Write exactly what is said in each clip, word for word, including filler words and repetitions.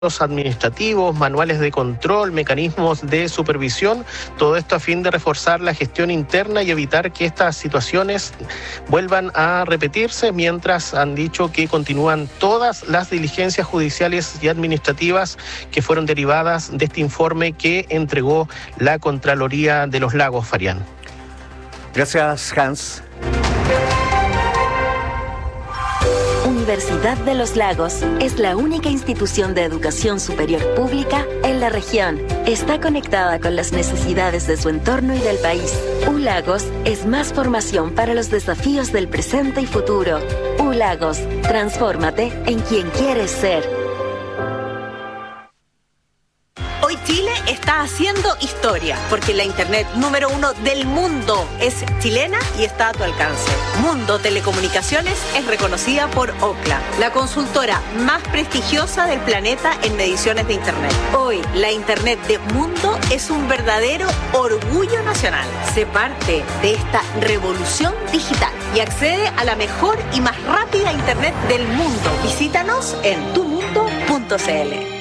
administrativos, manuales de control, mecanismos de supervisión, todo esto a fin de reforzar la gestión interna y evitar que estas situaciones vuelvan a repetirse, mientras han dicho que continúan todas las diligencias judiciales y administrativas que fueron derivadas de este informe que entregó la Contraloría de los Lagos, Farián. Gracias, Hans. Universidad de los Lagos es la única institución de educación superior pública en la región. Está conectada con las necesidades de su entorno y del país. U Lagos es más formación para los desafíos del presente y futuro. U Lagos, transfórmate en quien quieres ser. Hoy Chile está haciendo historia, porque la internet número uno del mundo es chilena y está a tu alcance. Mundo Telecomunicaciones es reconocida por Ookla, la consultora más prestigiosa del planeta en mediciones de internet. Hoy, la internet de Mundo es un verdadero orgullo nacional. Sé parte de esta revolución digital y accede a la mejor y más rápida internet del mundo. Visítanos en tu mundo punto c l.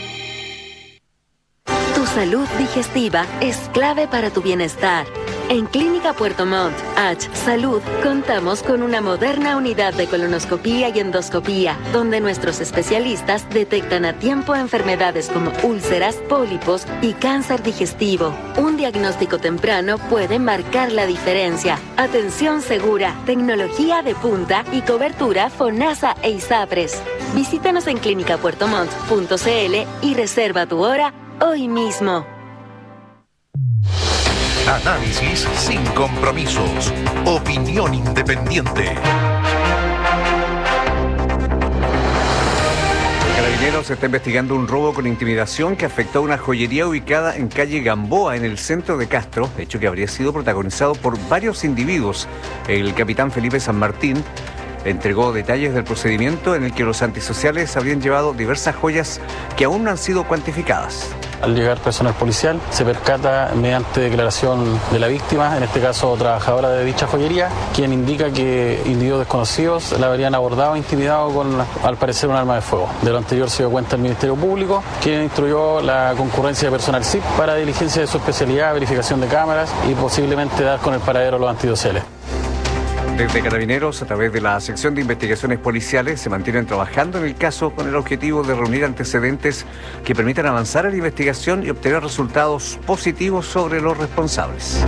Tu salud digestiva es clave para tu bienestar. En Clínica Puerto Montt, H Salud, contamos con una moderna unidad de colonoscopía y endoscopía, donde nuestros especialistas detectan a tiempo enfermedades como úlceras, pólipos y cáncer digestivo. Un diagnóstico temprano puede marcar la diferencia. Atención segura, tecnología de punta y cobertura FONASA e ISAPRES. Visítanos en clínica puerto montt punto c l y reserva tu hora hoy mismo. Análisis sin compromisos. Opinión independiente. Carabineros está investigando un robo con intimidación que afectó a una joyería ubicada en calle Gamboa, en el centro de Castro, hecho que habría sido protagonizado por varios individuos. El capitán Felipe San Martín entregó detalles del procedimiento en el que los antisociales habrían llevado diversas joyas que aún no han sido cuantificadas. Al llegar personal policial, se percata mediante declaración de la víctima, en este caso trabajadora de dicha joyería, quien indica que individuos desconocidos la habrían abordado e intimidado con, al parecer, un arma de fuego. De lo anterior se dio cuenta el Ministerio Público, quien instruyó la concurrencia de personal S I P para diligencia de su especialidad, verificación de cámaras y posiblemente dar con el paradero a los antidociales. Desde Carabineros, a través de la sección de investigaciones policiales, se mantienen trabajando en el caso con el objetivo de reunir antecedentes que permitan avanzar en la investigación y obtener resultados positivos sobre los responsables.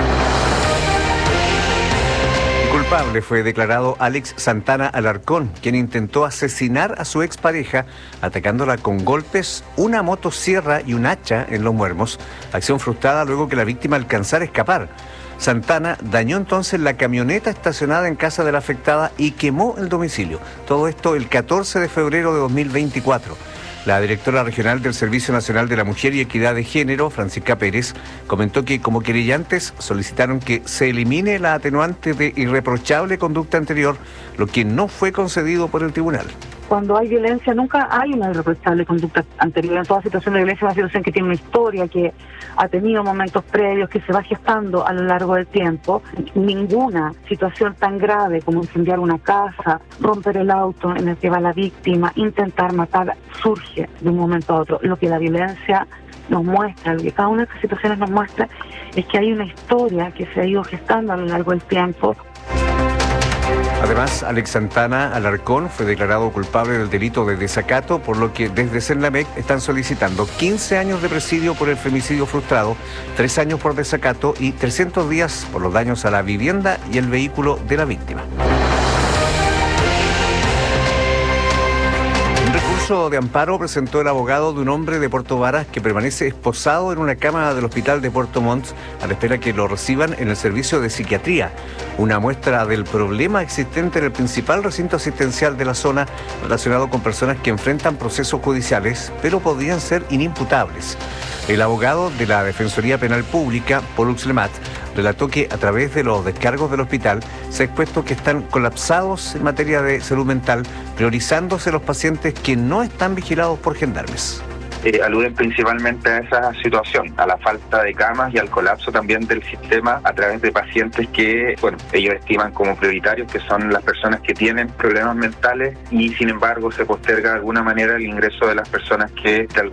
Culpable fue declarado Alex Santana Alarcón, quien intentó asesinar a su expareja atacándola con golpes, una motosierra y un hacha en los muermos, acción frustrada luego que la víctima alcanzara a escapar. Santana dañó entonces la camioneta estacionada en casa de la afectada y quemó el domicilio. Todo esto el catorce de febrero de dos mil veinticuatro. La directora regional del Servicio Nacional de la Mujer y Equidad de Género, Francisca Pérez, comentó que como querellantes solicitaron que se elimine la atenuante de irreprochable conducta anterior, lo que no fue concedido por el tribunal. Cuando hay violencia nunca hay una irreprochable conducta anterior. En toda situación de violencia es una situación que tiene una historia, que ha tenido momentos previos, que se va gestando a lo largo del tiempo. Ninguna situación tan grave como incendiar una casa, romper el auto en el que va la víctima, intentar matar, surge de un momento a otro. Lo que la violencia nos muestra, lo que cada una de estas situaciones nos muestra, es que hay una historia que se ha ido gestando a lo largo del tiempo. Además, Alex Santana Alarcón fue declarado culpable del delito de desacato, por lo que desde Senlamec están solicitando quince años de presidio por el femicidio frustrado, tres años por desacato y trescientos días por los daños a la vivienda y el vehículo de la víctima. Recurso de amparo presentó el abogado de un hombre de Puerto Varas que permanece esposado en una cama del hospital de Puerto Montt a la espera que lo reciban en el servicio de psiquiatría. Una muestra del problema existente en el principal recinto asistencial de la zona relacionado con personas que enfrentan procesos judiciales, pero podrían ser inimputables. El abogado de la Defensoría Penal Pública, Pollux Lemat, relató que a través de los descargos del hospital se ha expuesto que están colapsados en materia de salud mental, priorizándose los pacientes que no están vigilados por gendarmes. eh, aluden principalmente a esa situación, a la falta de camas y al colapso también del sistema a través de pacientes que, bueno, ellos estiman como prioritarios, que son las personas que tienen problemas mentales, y sin embargo se posterga de alguna manera el ingreso de las personas que de